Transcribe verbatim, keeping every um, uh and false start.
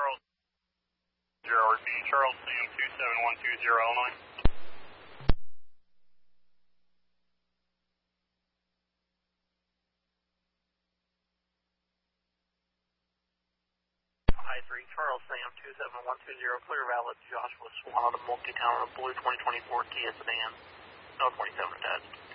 Charles zero R C, Charles Sam two seven one two zero Illinois. I three, Charles Sam two seven one two zero, clear valid, Joshua Swan on a multi-tower, blue twenty twenty-four Kia sedan, no twenty-seven attached.